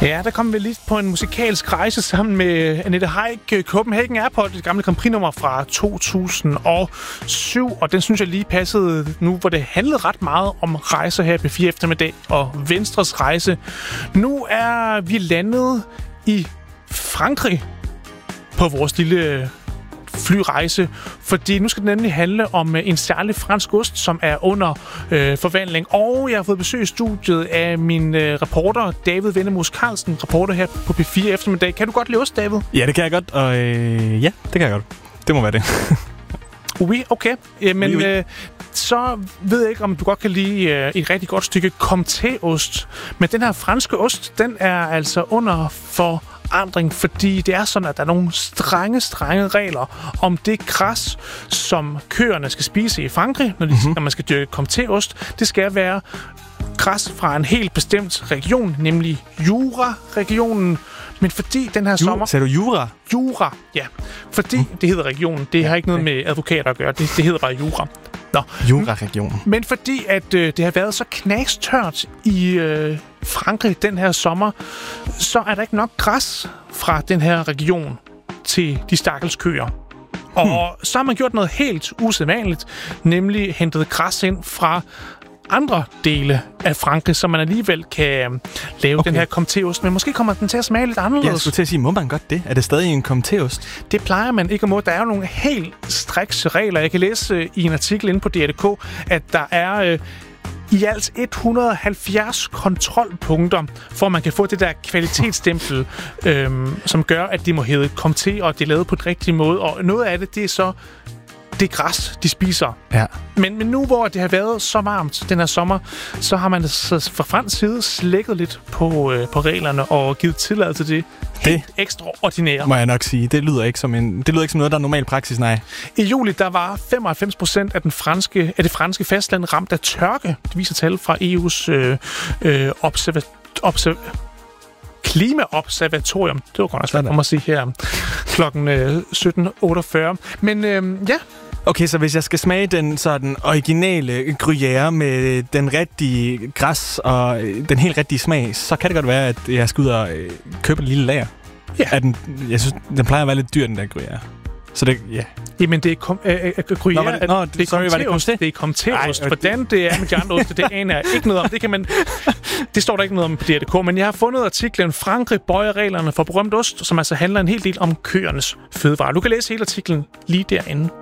Ja, der kom vi lige på en musikalsk rejse sammen med Annette Heick. Copenhagen Airport, det gamle Grand Prix-nummer fra 2007, og den synes jeg lige passede nu, hvor det handlede ret meget om rejser her på 4 eftermiddag og Venstres rejse. Nu er vi landet i Frankrig på vores lille flyrejse, fordi nu skal det nemlig handle om en særlig fransk ost, som er under forvandling. Og jeg har fået besøg i studiet af min reporter, David Vennemus Carlsen, reporter her på P4 eftermiddag. Kan du godt lide ost, David? Ja, det kan jeg godt, og ja, det kan jeg godt. Det må være det. Oui, okay. Men så ved jeg ikke, om du godt kan lide et rigtig godt stykke comté-ost. Men den her franske ost, den er altså under forandring, fordi det er sådan, at der er nogle strenge regler om det græs, som køerne skal spise i Frankrig, når man skal dyrke comté-ost. Det skal være græs fra en helt bestemt region, nemlig Jura-regionen. Men fordi den her sommer... Sagde du Jura? Jura, ja. Fordi det hedder regionen. Det har ikke noget med advokater at gøre. Det hedder bare Jura. Nå. Jura-regionen. Men fordi at det har været så knastørt i Frankrig den her sommer, så er der ikke nok græs fra den her region til de stakkels køer. Og så har man gjort noget helt usædvanligt, nemlig hentet græs ind fra andre dele af Frankrig, så man alligevel kan lave den her comté-ost, men måske kommer den til at smage lidt anderledes. Jeg skulle til at sige, må man godt det? Er det stadig en comté-ost? Det plejer man ikke at må. Der er jo nogle helt strikse regler. Jeg kan læse i en artikel inde på DR.dk, at der er i alt 170 kontrolpunkter, for at man kan få det der kvalitetsstempel, som gør, at de må hedde comté, og det er lavet på den rigtige måde. Og noget af det er så det græs, de spiser. Ja. Men nu, hvor det har været så varmt den her sommer, så har man fra fransk side slækket lidt på reglerne og givet tilladelse til det ekstraordinære. Må jeg nok sige. Det lyder ikke som noget, der er normal praksis, nej. I juli, der var 95% af det franske fastland ramt af tørke. Det viser tal fra EU's klimaobservatorium. Det var godt nok svært at sige her klokken 17:48. Men ja. Okay, så hvis jeg skal smage den originale gruyère med den rigtige græs og den helt rigtige smag, så kan det godt være, at jeg skal ud og købe et lille lager. Ja. Jeg synes, den plejer at være lidt dyr, den der gruyère. Så det, ja. Jamen, det er gruyère. Det er comté-ost. Hvordan det er med de andre oste, det aner jeg ikke noget om. Det står der ikke noget om på DR.dk, men jeg har fundet artiklen Frankrig bøjer reglerne for berømt ost, som altså handler en hel del om køernes fødevarer. Du kan læse hele artiklen lige derinde.